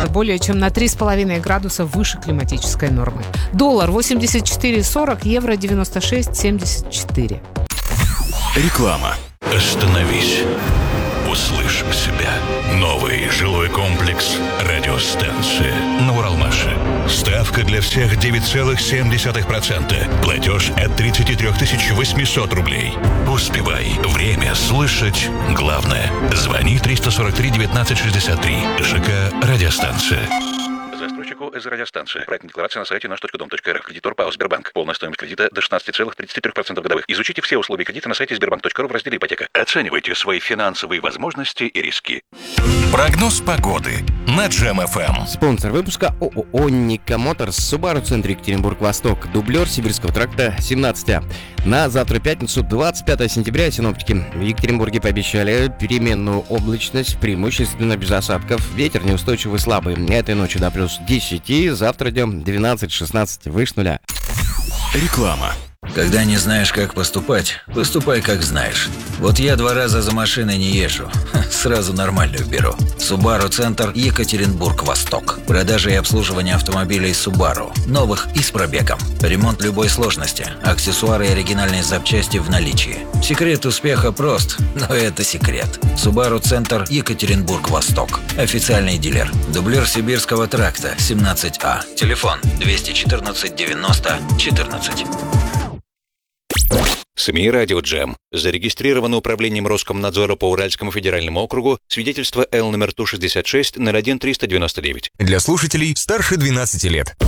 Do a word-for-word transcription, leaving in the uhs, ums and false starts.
более чем на три с половиной градуса выше климатической нормы. Доллар восемьдесят четыре сорок, евро девяносто шесть семьдесят четыре. Реклама. Остановись. Услышь себя. Новый жилой комплекс «Радиостанция» на Уралмаше. Ставка для всех девять целых семь десятых процента. Платеж от тридцать три тысячи восемьсот рублей. Успевай. Время слышать главное. Звони триста сорок три девятнадцать шестьдесят три. ЖК «Радиостанция». Застройщику из радиостанции. Проектная декларация на сайте наш точка дом точка эр эф. Кредитор ПАО «Сбербанк». Полная стоимость кредита до шестнадцать целых тридцать три процента годовых. Изучите все условия кредита на сайте сбербанк точка ру в разделе «Ипотека». Оценивайте свои финансовые возможности и риски. Прогноз погоды на Джем эф эм. Спонсор выпуска ООО «Ника Моторс», Subaru, центр Екатеринбург-Восток, дублер Сибирского тракта семнадцать А. На завтра, пятницу, двадцать пятое сентября, синоптики в Екатеринбурге пообещали переменную облачность, преимущественно без осадков. Ветер неустойчивый слабый. Этой ночью до плюс десять, завтра днем двенадцать-шестнадцать, выше нуля. Реклама. Когда не знаешь, как поступать, поступай, как знаешь. Вот я два раза за машиной не езжу. Сразу нормальную беру. Subaru Центр, Екатеринбург-Восток. Продажа и обслуживание автомобилей Subaru. Новых и с пробегом. Ремонт любой сложности. Аксессуары и оригинальные запчасти в наличии. Секрет успеха прост, но это секрет. Subaru Центр, Екатеринбург-Восток. Официальный дилер. Дублер Сибирского тракта семнадцать А. Телефон двести четырнадцать девяносто четырнадцать. СМИ «Радио Джем». Зарегистрировано управлением Роскомнадзора по Уральскому федеральному округу свидетельство Л номер Ту шестьдесят шесть ноль один триста девяносто девять. Для слушателей старше двенадцати лет.